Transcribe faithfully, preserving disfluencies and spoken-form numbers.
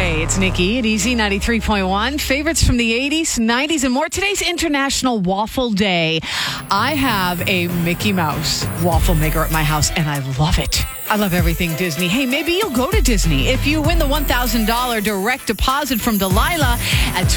Hey, it's Nikki at Easy ninety-three point one. Favorites from the eighties, nineties, and more. Today's International Waffle Day. I have a Mickey Mouse waffle maker at my house, and I love it. I love everything Disney. Hey, maybe you'll go to Disney if you win the one thousand dollars direct deposit from Delilah at